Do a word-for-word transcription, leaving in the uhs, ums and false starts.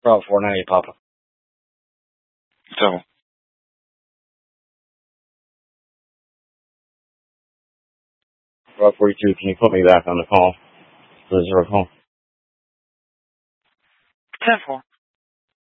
Bravo four ninety-eight, Papa. So. Bravo forty-two, can you put me back on the call? The zero call. ten four.